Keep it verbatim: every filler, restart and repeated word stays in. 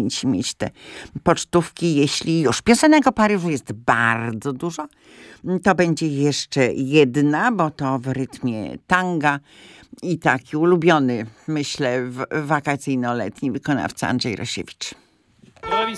studenci mieć te pocztówki. Jeśli już piosenek o Paryżu jest bardzo dużo, to będzie jeszcze jedna, bo to w rytmie tanga i taki ulubiony, myślę, w- wakacyjno-letni wykonawca Andrzej Rosiewicz.